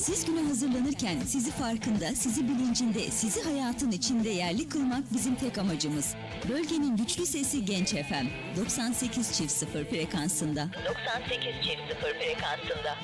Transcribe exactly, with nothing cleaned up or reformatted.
Siz güne hazırlanırken sizi farkında, sizi bilincinde, sizi hayatın içinde yerli kılmak bizim tek amacımız. Bölgenin güçlü sesi Genç F M. doksan sekiz çift sıfır frekansında. doksan sekiz çift sıfır frekansında.